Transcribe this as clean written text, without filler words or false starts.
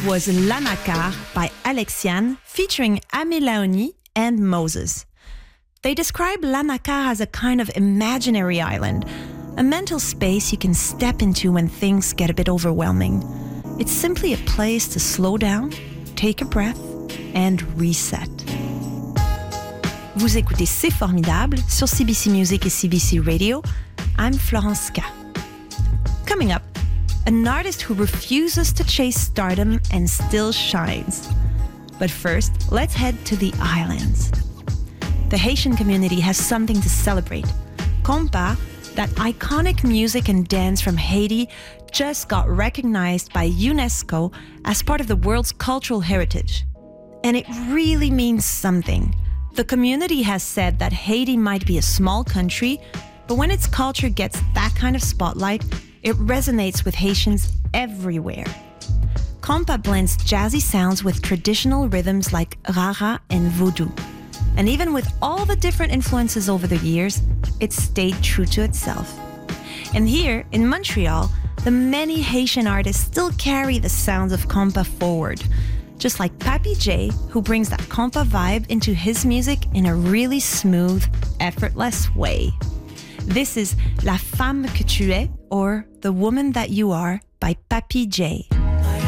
was Lanakar by Alexiane featuring Ame Laoni and Moses. They describe Lanakar as a kind of imaginary island, a mental space you can step into when things get a bit overwhelming. It's simply a place to slow down, take a breath, and reset. Vous écoutez C'est Formidable sur CBC Music et CBC Radio. I'm Florence K. Coming up, an artist who refuses to chase stardom and still shines. But first, let's head to the islands. The Haitian community has something to celebrate. Compa, that iconic music and dance from Haiti, just got recognized by UNESCO as part of the world's cultural heritage. And it really means something. The community has said that Haiti might be a small country, but when its culture gets that kind of spotlight, it resonates with Haitians everywhere. Compa blends jazzy sounds with traditional rhythms like rara and voodoo. And even with all the different influences over the years, it stayed true to itself. And here, in Montreal, the many Haitian artists still carry the sounds of compa forward, just like Papi J, who brings that compa vibe into his music in a really smooth, effortless way. This is La Femme que tu es, or The Woman That You Are, by Papi J.